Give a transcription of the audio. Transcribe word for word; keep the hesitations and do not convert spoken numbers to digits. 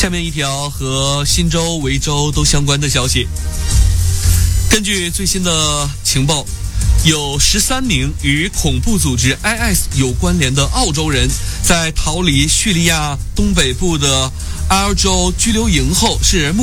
下面一条和新州、维州都相关的消息。根据最新的情报，有十三名与恐怖组织 I S 有关联的澳洲人，在逃离叙利亚东北部的阿尔州拘留营后是